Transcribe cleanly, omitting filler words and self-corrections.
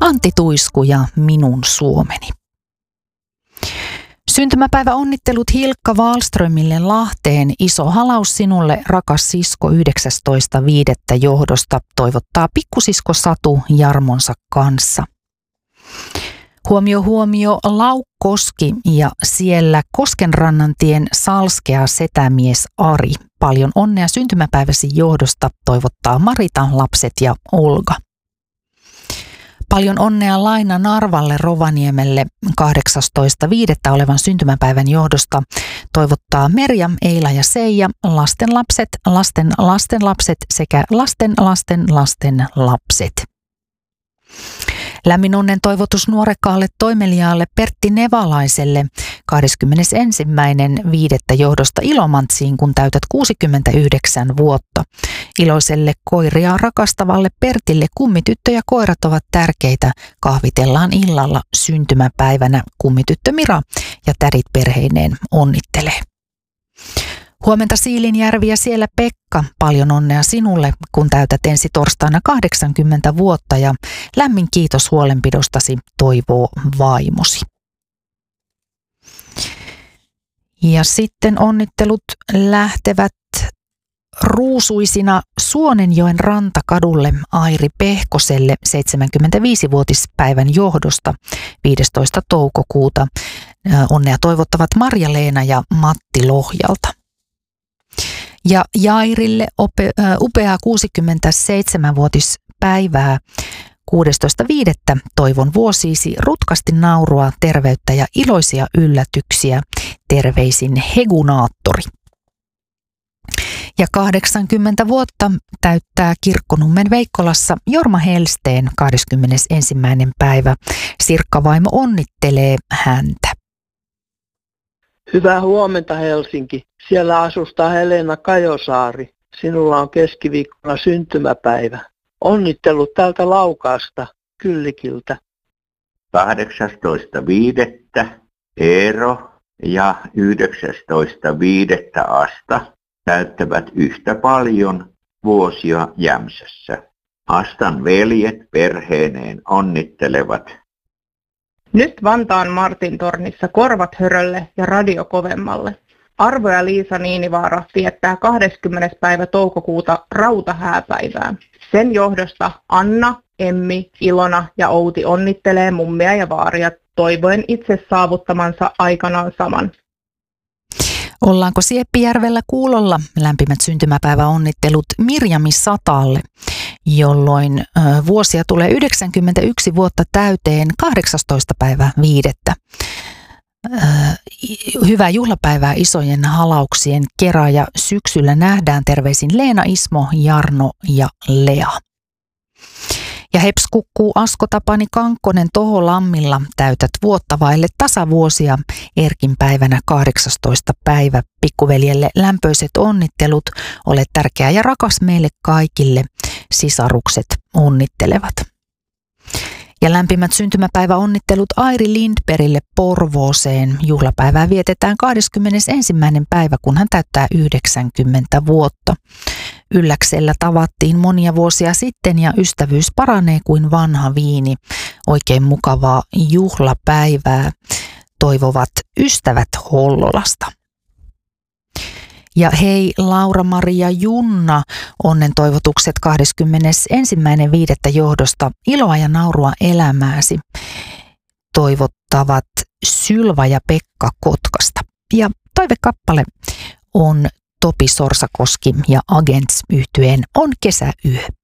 Antti Tuisku ja Minun Suomeni. Syntymäpäiväonnittelut Hilkka Wahlströmille Lahteen. Iso halaus sinulle, rakas sisko, 19.5. johdosta, toivottaa pikkusisko Satu Jarmonsa kanssa. Huomio, Laukkoski ja siellä Koskenrannantien salskea setämies Ari. Paljon onnea syntymäpäiväsi johdosta, toivottaa Marita, lapset ja Olga. Paljon onnea Laina Narvalle Rovaniemelle 18.5. olevan syntymäpäivän johdosta, toivottaa Merja, Eila ja Seija, lastenlapset, lasten lastenlapset sekä lasten lapset. Lämmin onnen toivotus nuorekkaalle toimeliaalle Pertti Nevalaiselle 21.5. johdosta Ilomantsiin, kun täytät 69 vuotta. Iloiselle koiria rakastavalle Pertille kummityttö ja koirat ovat tärkeitä. Kahvitellaan illalla syntymäpäivänä. Kummityttö Mira ja tädit perheineen onnittelee. Huomenta Siilinjärvi ja siellä Pekka, paljon onnea sinulle, kun täytät ensi torstaina 80 vuotta ja lämmin kiitos huolenpidostasi, toivoo vaimosi. Ja sitten onnittelut lähtevät ruusuisina Suonenjoen rantakadulle Airi Pehkoselle 75-vuotispäivän johdosta 15. toukokuuta. Onnea toivottavat Marja-Leena ja Matti Lohjalta. Ja Jairille upeaa 67-vuotispäivää 16.5. toivon vuosiisi rutkasti naurua, terveyttä ja iloisia yllätyksiä. Terveisin Hegunaattori. Ja 80 vuotta täyttää Kirkkonummen Veikkolassa Jorma Helsteen 21. päivä. Sirkka-vaimo onnittelee häntä. Hyvää huomenta Helsinki. Siellä asustaa Helena Kajosaari. Sinulla on keskiviikkona syntymäpäivä. Onnittelut täältä Laukaasta, Kyllikiltä. 18.5. Eero ja 19.5. Asta täyttävät yhtä paljon vuosia Jämsässä. Astan veljet perheineen onnittelevat. Nyt Vantaan Martintornissa korvat hörölle ja radio kovemmalle. Arvo ja Liisa Niinivaara viettää 20. päivä toukokuuta rautahääpäivää. Sen johdosta Anna, Emmi, Ilona ja Outi onnittelee mummia ja vaaria, toivoen itse saavuttamansa aikanaan saman. Ollaanko Sieppijärvellä kuulolla? Lämpimät syntymäpäiväonnittelut Mirjami Sataalle, jolloin vuosia tulee 91 vuotta täyteen 18.5. Hyvää juhlapäivää isojen halauksien kera ja syksyllä nähdään, terveisin Leena, Ismo, Jarno ja Lea. Ja heps kukkuu Asko Tapani Kankkonen Toho Lammilla, täytät vuotta vaille tasavuosia Erkin päivänä 18. päivä. Pikkuveljelle lämpöiset onnittelut, olet tärkeä ja rakas meille kaikille, sisarukset onnittelevat. Ja lämpimät syntymäpäiväonnittelut Airi Lindbergille Porvooseen. Juhlapäivää vietetään 21. päivä, kun hän täyttää 90 vuotta. Ylläksellä tavattiin monia vuosia sitten ja ystävyys paranee kuin vanha viini. Oikein mukavaa juhlapäivää toivovat ystävät Hollolasta. Ja hei Laura-Maria Junna, onnen toivotukset 21.5. johdosta, iloa ja naurua elämääsi toivottavat Sylva ja Pekka Kotkasta. Ja toivekappale on Topi Sorsakoski ja Agents -yhtyeen On kesäyö.